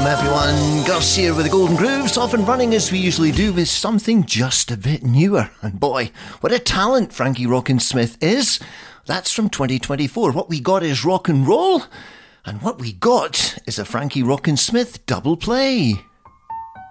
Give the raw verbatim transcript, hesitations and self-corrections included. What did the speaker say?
everyone. Gus here with the Golden Grooves, off and running as we usually do with something just a bit newer. And boy, what a talent Frankie Rockin' Smith is. That's from twenty twenty-four. What we got is rock and roll, and what we got is a Frankie Rockin' Smith double play.